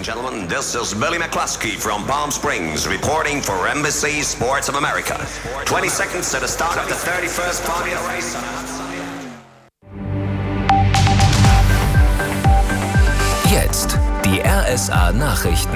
and gentlemen, this is Billy McCluskey from Palm Springs reporting for Embassy Sports of America. 20 seconds to the start of the 31st Formula Race. Jetzt die RSA-Nachrichten.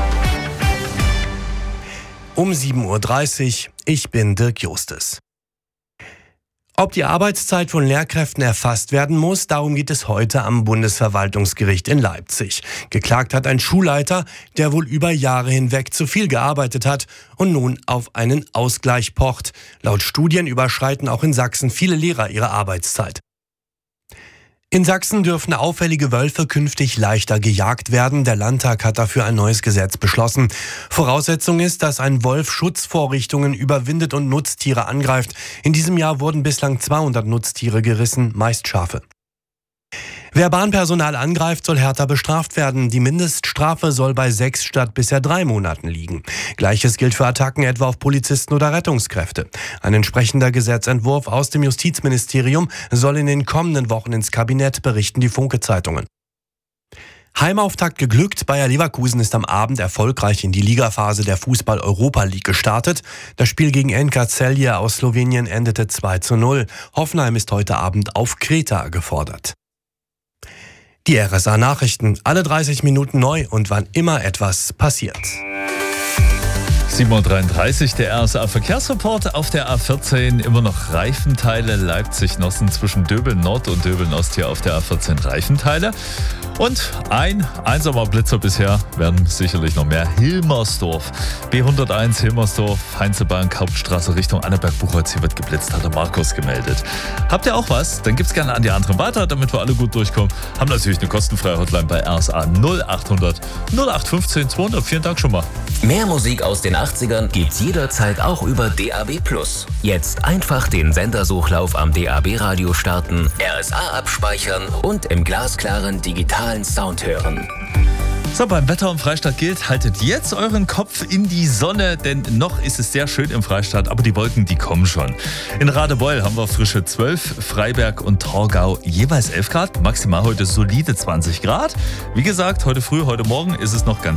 Um 7.30 Uhr, ich bin Dirk Justes. Ob die Arbeitszeit von Lehrkräften erfasst werden muss, darum geht es heute am Bundesverwaltungsgericht in Leipzig. Geklagt hat ein Schulleiter, der wohl über Jahre hinweg zu viel gearbeitet hat und nun auf einen Ausgleich pocht. Laut Studien überschreiten auch in Sachsen viele Lehrer ihre Arbeitszeit. In Sachsen dürfen auffällige Wölfe künftig leichter gejagt werden. Der Landtag hat dafür ein neues Gesetz beschlossen. Voraussetzung ist, dass ein Wolf Schutzvorrichtungen überwindet und Nutztiere angreift. In diesem Jahr wurden bislang 200 Nutztiere gerissen, meist Schafe. Wer Bahnpersonal angreift, soll härter bestraft werden. Die Mindeststrafe soll bei 6 statt bisher 3 Monaten liegen. Gleiches gilt für Attacken etwa auf Polizisten oder Rettungskräfte. Ein entsprechender Gesetzentwurf aus dem Justizministerium soll in den kommenden Wochen ins Kabinett, berichten die Funke-Zeitungen. Heimauftakt geglückt. Bayer Leverkusen ist am Abend erfolgreich in die Ligaphase der Fußball-Europa League gestartet. Das Spiel gegen NK Celje aus Slowenien endete 2:0. Hoffenheim ist heute Abend auf Kreta gefordert. Die RSA-Nachrichten, alle 30 Minuten neu und wann immer etwas passiert. 7.33 Uhr, der RSA-Verkehrsreport auf der A14. Immer noch Reifenteile, Leipzig-Nossen zwischen Döbeln-Nord und Döbeln-Ost hier auf der A14 Reifenteile. Und ein einsamer Blitzer bisher, werden sicherlich noch mehr. Hilmersdorf, B101 Hilmersdorf, Heinzelbank, Hauptstraße Richtung Annaberg-Buchholz. Hier wird geblitzt, hat der Markus gemeldet. Habt ihr auch was? Dann gibt's gerne an die anderen weiter, damit wir alle gut durchkommen. Haben natürlich eine kostenfreie Hotline bei RSA 0800 0815 200. Vielen Dank schon mal. Mehr Musik aus den 80ern gibt's jederzeit auch über DAB+. Jetzt einfach den Sendersuchlauf am DAB-Radio starten, RSA abspeichern und im glasklaren digitalen Sound hören. So, beim Wetter im Freistaat gilt, haltet jetzt euren Kopf in die Sonne, denn noch ist es sehr schön im Freistaat, aber die Wolken, die kommen schon. In Radebeul haben wir frische 12, Freiberg und Torgau jeweils 11 Grad, maximal heute solide 20 Grad. Wie gesagt, heute früh, heute Morgen ist es noch ganz